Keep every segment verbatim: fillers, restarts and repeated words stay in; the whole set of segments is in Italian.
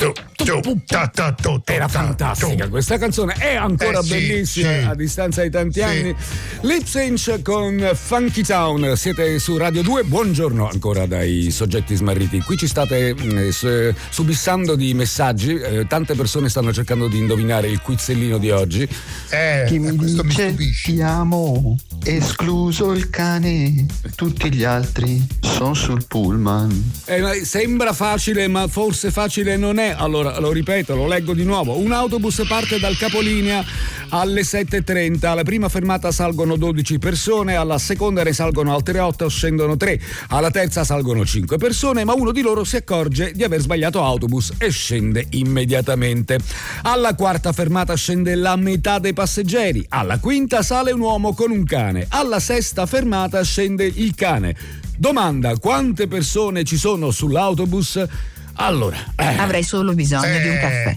Era fantastica questa canzone, è ancora eh, sì, bellissima sì. a distanza di tanti Sì. anni. Lip-Sync con Funky Town, siete su Radio due, buongiorno ancora dai soggetti smarriti. Qui ci state mh, s- subissando di messaggi, eh, tante persone stanno cercando di indovinare il quizzellino di oggi. Eh, Chi mi questo mi dice stupisce. ti amo, escluso il cane, tutti gli altri sono sul pullman. Eh, ma sembra facile, ma forse facile non è. Allora, lo ripeto, lo leggo di nuovo. Un autobus parte dal capolinea alle sette e trenta. Alla prima fermata salgono dodici persone, alla seconda ne salgono altre otto, scendono tre. Alla terza salgono cinque persone, ma uno di loro si accorge di aver sbagliato autobus e scende immediatamente. Alla quarta fermata scende la metà dei passeggeri. Alla quinta sale un uomo con un cane. Alla sesta fermata scende il cane. Domanda: quante persone ci sono sull'autobus? Allora, eh, Avrei solo bisogno Eh. di un caffè.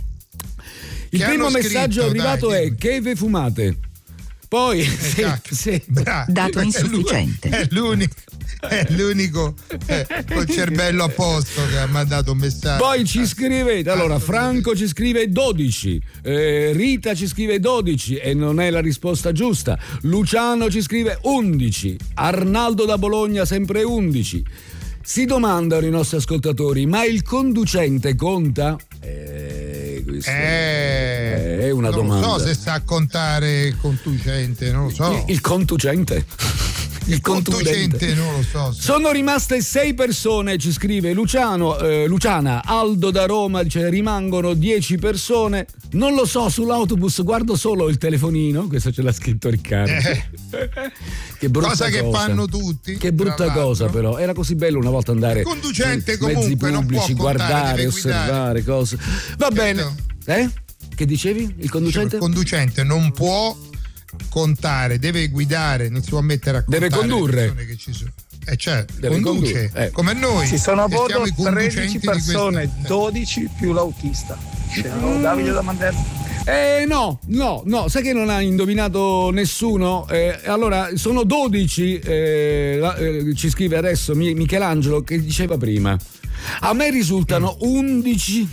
il Che primo hanno messaggio scritto, arrivato dai, è: dimmi. che ve fumate? Poi Eh, sì, cacchio. sì. Bravo. Dato È insufficiente. lui- È l'unico, è l'unico eh, col cervello a posto che ha mandato un messaggio. Poi ci scrivete, allora Franco ci scrive dodici, eh, Rita ci scrive dodici e non è la risposta giusta, Luciano ci scrive undici, Arnaldo da Bologna sempre undici. Si domandano i nostri ascoltatori: ma il conducente conta? Eh, questa Eh, è una non domanda. lo so se sa contare il conducente, non lo so. Il, il conducente? Il conducente non lo so. se- Sono rimaste sei persone, ci scrive Luciano, eh, Luciana. Aldo da Roma dice rimangono dieci persone. Non lo so, sull'autobus guardo solo il telefonino. Questo ce l'ha scritto Riccardo. Eh. Che brutta Cosa che fanno tutti. Che brutta tra cosa, l'altro. però. Era così bello una volta andare Il conducente sui mezzi comunque non può pubblici, contare, guardare, deve osservare cose. Va bene. Certo. Eh? Che dicevi? Il conducente? Il conducente non può contare, deve guidare, non si può mettere a contare Deve condurre. le persone che ci sono. Eh certo, Deve conduce, condurre, eh. come noi. Ci sono a che bordo siamo i conducenti tredici di persone, questa- dodici più l'autista. C'era Davide da Mandello. Eh no, no, no, sai che non ha indovinato nessuno? Eh, allora, sono dodici, eh, la- eh, ci scrive adesso Mi- Michelangelo che diceva prima. A me risultano undici,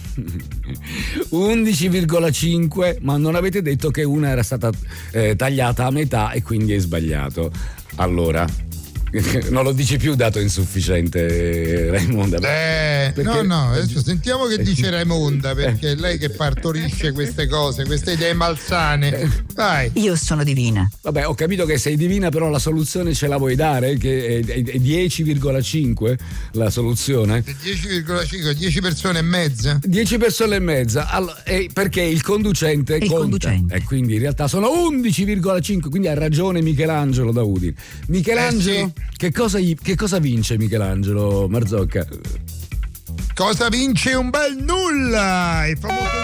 undici virgola cinque, ma non avete detto che una era stata eh, tagliata a metà e quindi è sbagliato. Allora, non lo dici più dato insufficiente, Raimonda? Eh, Perché- no, no, adesso sentiamo che dice Raimonda, perché Eh. è lei che partorisce queste cose, queste idee malsane. Vai. Io sono divina. Vabbè, ho capito che sei divina, però la soluzione ce la vuoi dare? Che è, è- è dieci virgola cinque la soluzione? dieci virgola cinque, dieci persone e mezza. dieci persone e mezza. Allora, eh, perché il conducente Il conta. conducente. E quindi in realtà sono undici virgola cinque, quindi ha ragione Michelangelo da Udine. Michelangelo, Eh, che, cosa, gli- che cosa vince Michelangelo Marzocca? Cosa vince un bel nulla? Il famoso